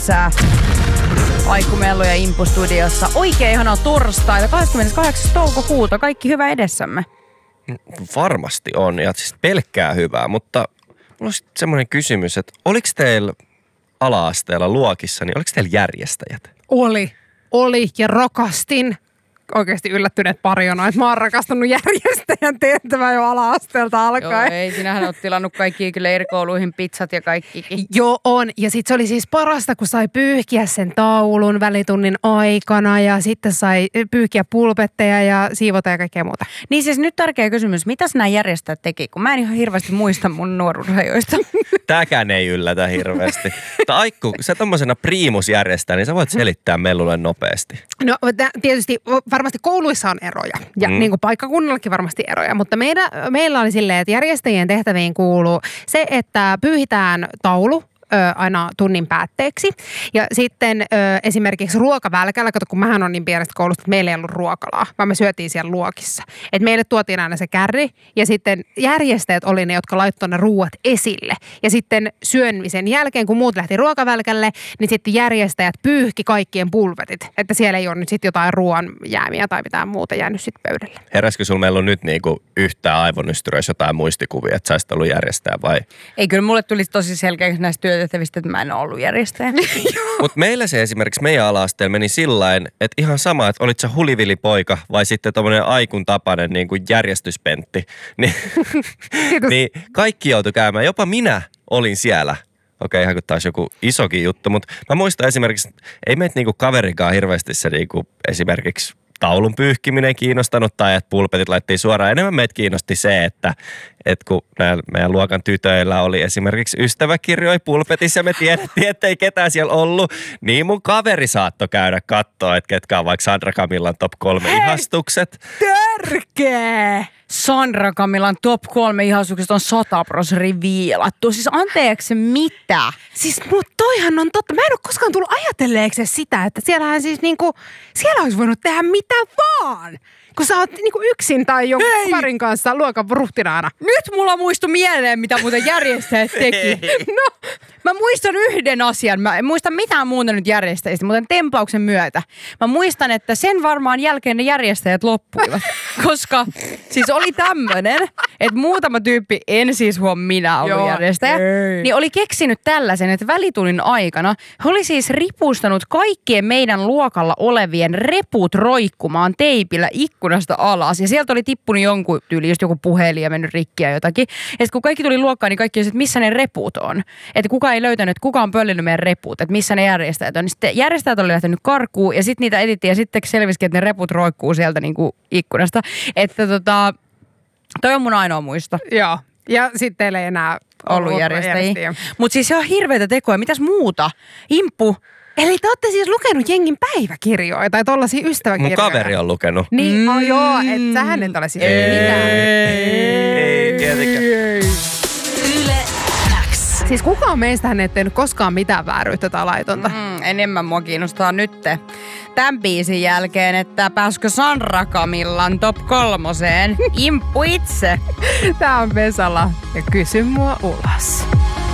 Aikumellu ja Impu-studiossa. Oikein ihanaa torstaita, 28. toukokuuta. Kaikki hyvä edessämme. Varmasti on, ja siis pelkkää hyvää, mutta mulla on semmoinen kysymys, että oliko teillä ala-asteella luokissa, niin oliko teillä järjestäjät? Oli ja rakastin. Oikeasti yllättyneet parjona, että mä oon rakastanut järjestäjän tehtävää jo ala-asteelta alkaen. Joo, ei. Sinähän oot tilannut kaikki leirikouluihin pizzat ja kaikkikin. Joo, on. Ja sit se oli siis parasta, kun sai pyyhkiä sen taulun välitunnin aikana ja sitten sai pyyhkiä pulpetteja ja siivota ja kaikkea muuta. Niin siis nyt tärkeä kysymys, mitäs nämä järjestäjät teki? Kun mä en ihan hirveästi muista mun nuoruusajoista. Tääkään ei yllätä hirveästi. Mutta Aikku, sä tommosena priimus järjestää, niin sä voit selittää Mellulle nopeasti. No tietysti varmasti kouluissa on eroja ja niin kuin paikkakunnallakin varmasti eroja, mutta meillä oli silleen, että järjestäjien tehtäviin kuuluu se, että pyyhitään taulu aina tunnin päätteeksi. Ja sitten esimerkiksi ruokavälkällä, kato kun mähän on niin pienestä koulusta, että meillä ei ollut ruokalaa, vaan me syötiin siellä luokissa. Et meille tuotiin aina se kärri ja sitten järjestäjät oli ne, jotka laittoi ne ruuat esille. Ja sitten syömisen jälkeen, kun muut lähti ruokavälkälle, niin sitten järjestäjät pyyhki kaikkien pulvetit. Että siellä ei ole nyt sitten jotain ruoan jäämiä tai mitään muuta jäänyt sitten pöydälle. Heräskö sulla meillä on nyt niinku yhtään aivonystyröissä jotain muistikuvia, että sä olisit ollut järjestäjä vai? Ei, kyllä mulle tuli tosi selkeäksi näistä työtehtävistä, että mä en ole ollut järjestäjä. Mutta meillä se esimerkiksi meidän ala-asteella meni sillain, että ihan sama, että olit sä hulivilipoika vai sitten tommonen Aikun tapainen niin kuin järjestyspentti. Niin kaikki joutui käymään, jopa minä olin siellä. Okei, ihan kun taas joku isokin juttu, mutta mä muistan esimerkiksi, ei meitä niinku kaverikaan hirveästi se niinku esimerkiksi taulun pyyhkiminen kiinnostanut tai että pulpetit laittiin suoraan. Enemmän meitä kiinnosti se, että kun meidän luokan tytöillä oli esimerkiksi ystäväkirjoja pulpetissa ja me tiedettiin, että ei ketään siellä ollut, niin mun kaveri saattoi käydä katsoa, että ketkä on vaikka Sandra Camillan top 3 ihastukset. Törkeä! Sandra Camillan top 3 ihastukset on 100% viilattu. Siis anteeksi, mitä? Siis mutta toihan on totta. Mä en ole koskaan tullut ajatelleeksi sitä, että siellähän siis niinku, siellä olisi voinut tehdä mitä vaan. Kun sä oot niinku yksin tai jonkun kaverin kanssa luokan ruhtinaana. Nyt mulla muistui mieleen, mitä muuten järjestäjät teki. No, mä muistan yhden asian. Mä en muista mitään muuta nyt järjestäjistä, mutta tempauksen myötä. Mä muistan, että sen varmaan jälkeen ne järjestäjät loppuivat. Koska siis oli tämmönen, että muutama tyyppi, en siis minä ollut järjestäjä, niin oli keksinyt tällaisen, että välitunnin aikana he oli siis ripustanut kaikkien meidän luokalla olevien reput roikkumaan teipillä ikkunasta alas. Ja sieltä oli tippunut jonkun tyyli, just joku puhelin ja mennyt rikkiä jotakin. Ja sitten kun kaikki tuli luokkaan, niin kaikki oli, että missä ne reput on. Että kuka ei löytänyt, että kuka on pöllinyt meidän reput, että missä ne järjestäjät on. Niin sitten järjestäjät oli lähtenyt karkuun ja sitten niitä etittiin ja sitten selvisikin, että ne reput roikkuu sieltä niinku ikkunasta. Että toi on mun ainoa muisto. Joo. Ja sitten teillä ei enää ollut järjestäjiä. Mutta siis se on hirveitä tekoja. Mitäs muuta? Impu. Eli te olette siis lukenut jengin päiväkirjoja tai tollaisia ystäväkirjoja? Mun kaveri on lukenut. Niin, joo, että sähän et ole siis mitään. Ei, tietenkään. Yle X. Siis kukaan meistähän ei tehnyt koskaan mitään vääryyttä tai laitonta. Enemmän mua kiinnostaa nyt tämän biisin jälkeen, että pääskö Sandra Camillan top 3. Impu itse. Tää on Vesala ja Kysy mua ulos.